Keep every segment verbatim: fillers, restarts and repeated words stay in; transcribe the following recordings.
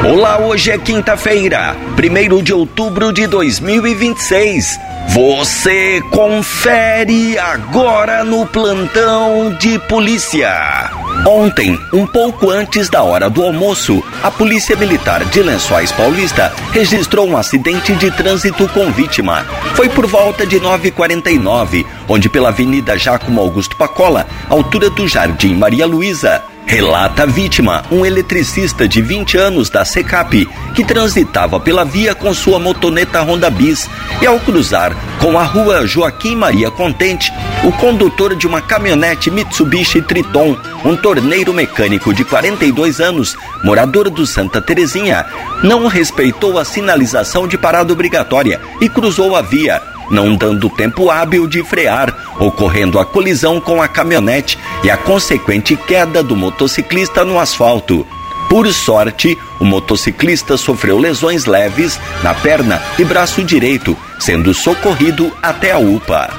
Olá, hoje é quinta-feira, primeiro de outubro de dois mil e vinte e seis. Você confere agora no plantão de polícia. Ontem, um pouco antes da hora do almoço, a Polícia Militar de Lençóis Paulista registrou um acidente de trânsito com vítima. Foi por volta de nove e quarenta e nove, onde pela Avenida Giacomo Augusto Pacola, altura do Jardim Maria Luísa. Relata a vítima, um eletricista de vinte anos da SECAP, que transitava pela via com sua motoneta Honda Bis e ao cruzar com a rua Joaquim Maria Contente, o condutor de uma caminhonete Mitsubishi Triton, um torneiro mecânico de quarenta e dois anos, morador do Santa Terezinha, não respeitou a sinalização de parada obrigatória e cruzou a via, não dando tempo hábil de frear, ocorrendo a colisão com a caminhonete e a consequente queda do motociclista no asfalto. Por sorte, o motociclista sofreu lesões leves na perna e braço direito, sendo socorrido até a U P A.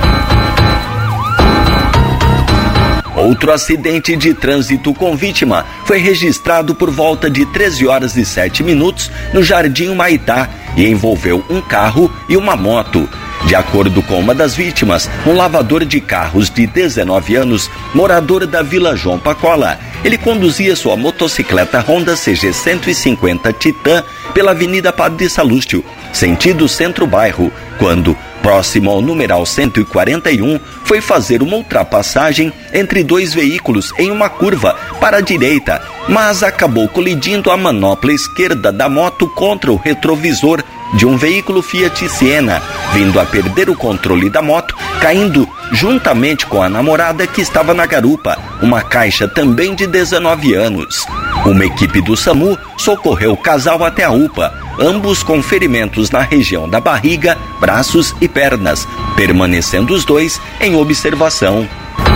Outro acidente de trânsito com vítima foi registrado por volta de treze horas e sete minutos no Jardim Humaitá e envolveu um carro e uma moto. De acordo com uma das vítimas, um lavador de carros de dezenove anos, morador da Vila João Pacola. Ele conduzia sua motocicleta Honda C G cento e cinquenta Titan pela Avenida Padre Salústio, sentido centro-bairro, quando, próximo ao numeral cento e quarenta e um, foi fazer uma ultrapassagem entre dois veículos em uma curva para a direita, mas acabou colidindo a manopla esquerda da moto contra o retrovisor de um veículo Fiat Siena, vindo a perder o controle da moto, caindo juntamente com a namorada que estava na garupa, uma caixa também de dezenove anos. Uma equipe do SAMU socorreu o casal até a U P A, ambos com ferimentos na região da barriga, braços e pernas, permanecendo os dois em observação.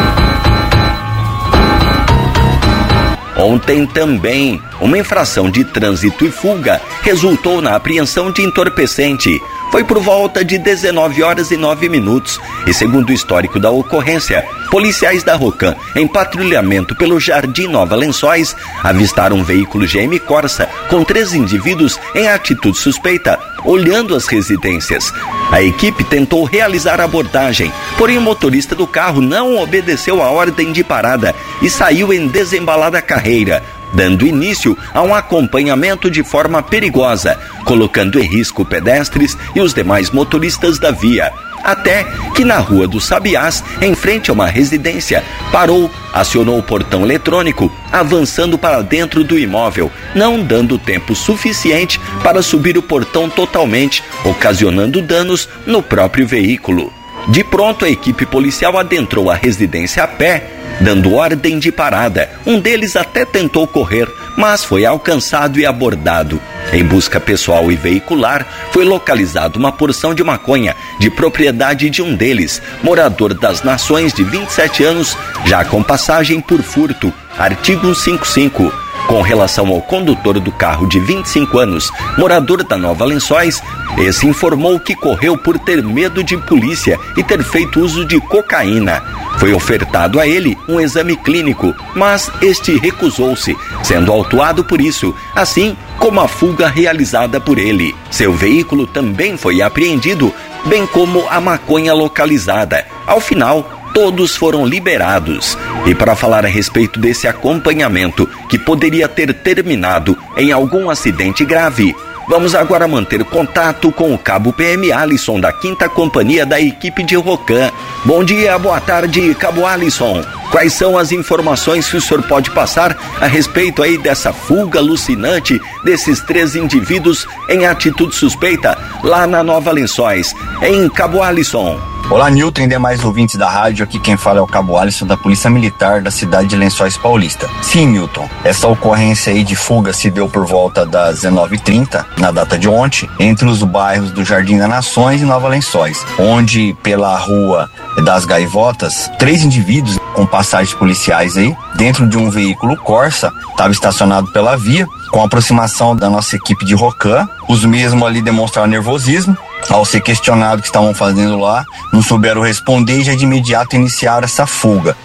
Ontem também, uma infração de trânsito e fuga resultou na apreensão de entorpecente. Foi por volta de dezenove horas e nove minutos e, segundo o histórico da ocorrência, policiais da Rocan, em patrulhamento pelo Jardim Nova Lençóis, avistaram um veículo G M Corsa com três indivíduos em atitude suspeita, olhando as residências. A equipe tentou realizar a abordagem, porém o motorista do carro não obedeceu a ordem de parada e saiu em desembalada carreira, dando início a um acompanhamento de forma perigosa, colocando em risco pedestres e os demais motoristas da via. Até que na Rua dos Sabiás, em frente a uma residência, parou, acionou o portão eletrônico, avançando para dentro do imóvel, não dando tempo suficiente para subir o portão totalmente, ocasionando danos no próprio veículo. De pronto, a equipe policial adentrou a residência a pé, dando ordem de parada. Um deles até tentou correr, mas foi alcançado e abordado. Em busca pessoal e veicular, foi localizada uma porção de maconha de propriedade de um deles, morador das Nações de vinte e sete anos, já com passagem por furto, artigo cento e cinquenta e cinco. Com relação ao condutor do carro de vinte e cinco anos, morador da Nova Lençóis, esse informou que correu por ter medo de polícia e ter feito uso de cocaína. Foi ofertado a ele um exame clínico, mas este recusou-se, sendo autuado por isso, assim como a fuga realizada por ele. Seu veículo também foi apreendido, bem como a maconha localizada. Ao final, todos foram liberados. E para falar a respeito desse acompanhamento, que poderia ter terminado em algum acidente grave, vamos agora manter contato com o Cabo P M Alisson, da quinta Companhia da equipe de Rocan. Bom dia, boa tarde, Cabo Alisson. Quais são as informações que o senhor pode passar a respeito aí dessa fuga alucinante desses três indivíduos em atitude suspeita lá na Nova Lençóis, em Cabo Alisson? Olá, Newton e demais ouvintes da rádio, aqui quem fala é o Cabo Alisson da Polícia Militar da cidade de Lençóis Paulista. Sim, Newton, essa ocorrência aí de fuga se deu por volta das dezenove e trinta, na data de ontem, entre os bairros do Jardim das Nações e Nova Lençóis, onde pela Rua das Gaivotas, três indivíduos com passagens policiais aí, dentro de um veículo Corsa, estava estacionado pela via. Com a aproximação da nossa equipe de Rocan, os mesmos ali demonstraram nervosismo. Ao ser questionado o que estavam fazendo lá, não souberam responder e já de imediato iniciaram essa fuga.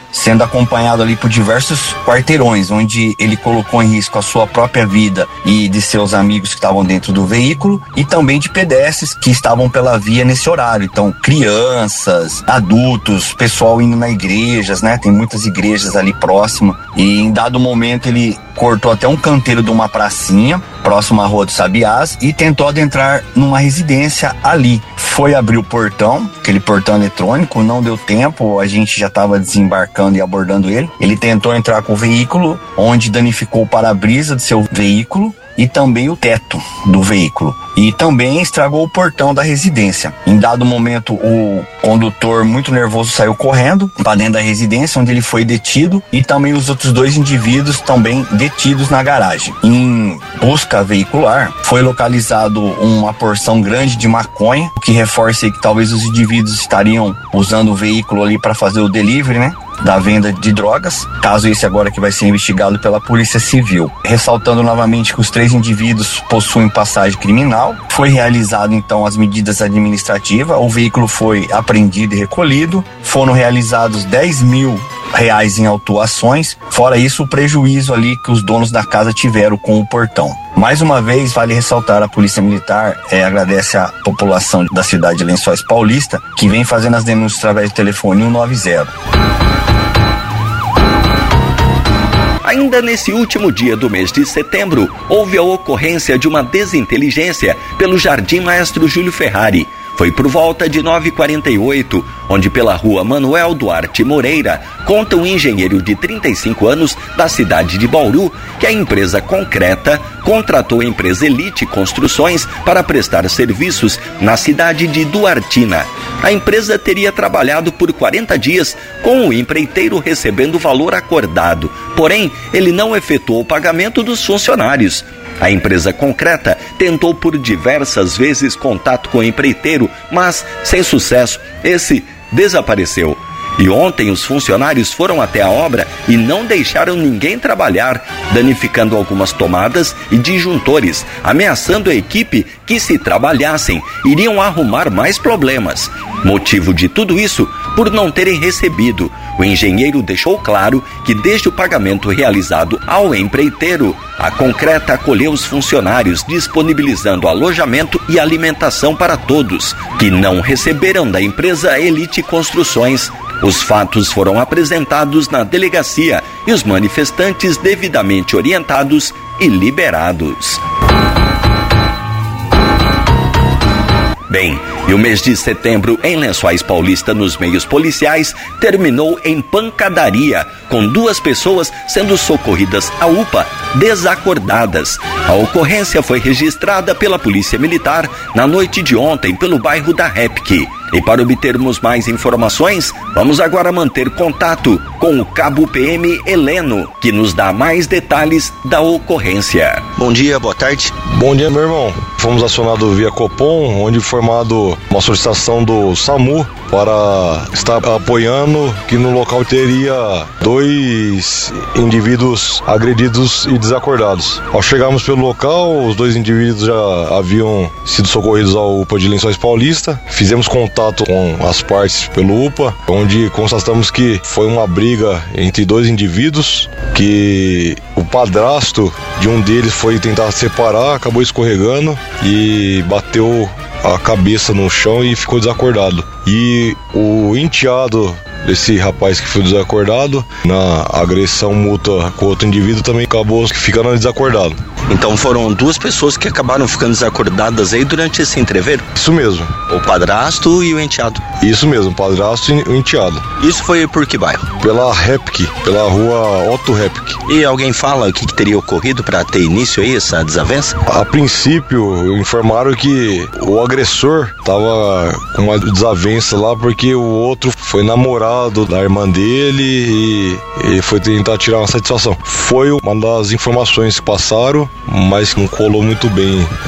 sendo acompanhado ali por diversos quarteirões, onde ele colocou em risco a sua própria vida e de seus amigos que estavam dentro do veículo e também de pedestres que estavam pela via nesse horário. Então, crianças, adultos, pessoal indo na igrejas, né? Tem muitas igrejas ali próximas e em dado momento ele cortou até um canteiro de uma pracinha próximo à Rua dos Sabiás e tentou adentrar numa residência ali. Foi abrir o portão, aquele portão eletrônico, não deu tempo, a gente já estava desembarcando e abordando ele. Ele tentou entrar com o veículo, onde danificou o para-brisa do seu veículo e também o teto do veículo. E também estragou o portão da residência. Em dado momento, o condutor, muito nervoso, saiu correndo para dentro da residência, onde ele foi detido, e também os outros dois indivíduos também detidos na garagem. Em busca veicular, foi localizado uma porção grande de maconha, o que reforça aí que talvez os indivíduos estariam usando o veículo ali para fazer o delivery, né? Da venda de drogas, caso esse agora que vai ser investigado pela Polícia Civil. Ressaltando novamente que os três indivíduos possuem passagem criminal, foi realizado então as medidas administrativas, o veículo foi apreendido e recolhido, foram realizados dez mil reais em autuações, fora isso o prejuízo ali que os donos da casa tiveram com o portão. Mais uma vez, vale ressaltar, a Polícia Militar é, agradece à população da cidade de Lençóis Paulista, que vem fazendo as denúncias através do telefone um nove zero. Ainda nesse último dia do mês de setembro, houve a ocorrência de uma desinteligência pelo Jardim Maestro Júlio Ferrari. Foi por volta de nove e quarenta e oito, onde pela rua Manuel Duarte Moreira, conta um engenheiro de trinta e cinco anos da cidade de Bauru que a empresa Concreta contratou a empresa Elite Construções para prestar serviços na cidade de Duartina. A empresa teria trabalhado por quarenta dias com o empreiteiro recebendo o valor acordado, porém ele não efetuou o pagamento dos funcionários. A empresa Concreta tentou por diversas vezes contato com o empreiteiro, mas sem sucesso, esse desapareceu. E ontem os funcionários foram até a obra e não deixaram ninguém trabalhar, danificando algumas tomadas e disjuntores, ameaçando a equipe que, se trabalhassem, iriam arrumar mais problemas. Motivo de tudo isso, por não terem recebido. O engenheiro deixou claro que desde o pagamento realizado ao empreiteiro, a Concreta acolheu os funcionários, disponibilizando alojamento e alimentação para todos, que não receberam da empresa Elite Construções. Os fatos foram apresentados na delegacia e os manifestantes devidamente orientados e liberados. Bem, e o mês de setembro em Lençóis Paulista nos meios policiais terminou em pancadaria, com duas pessoas sendo socorridas à U P A desacordadas. A ocorrência foi registrada pela Polícia Militar na noite de ontem pelo bairro da Répique. E para obtermos mais informações, vamos agora manter contato com o cabo P M Heleno, que nos dá mais detalhes da ocorrência. Bom dia, boa tarde. Bom dia, meu irmão. Fomos acionados via Copom, onde formado uma solicitação do SAMU para estar apoiando que no local teria dois indivíduos agredidos e desacordados. Ao chegarmos pelo local, os dois indivíduos já haviam sido socorridos ao U P A de Lençóis Paulista. Fizemos contato com as partes pelo U P A, onde constatamos que foi uma briga entre dois indivíduos, que o padrasto de um deles foi tentar separar, acabou escorregando e bateu a cabeça no chão e ficou desacordado. E o enteado desse rapaz que foi desacordado, na agressão mútua com outro indivíduo, também acabou ficando desacordado. Então foram duas pessoas que acabaram ficando desacordadas aí durante esse entreveiro? Isso mesmo. O padrasto e o enteado? Isso mesmo, o padrasto e o enteado. Isso foi por que bairro? Pela Répique, pela rua Otto Répique. E alguém fala o que, que teria ocorrido para ter início aí, essa desavença? A princípio, informaram que o agressor estava com uma desavença lá porque o outro foi namorado da irmã dele e ele foi tentar tirar uma satisfação. Foi uma das informações que passaram, mas não colou muito bem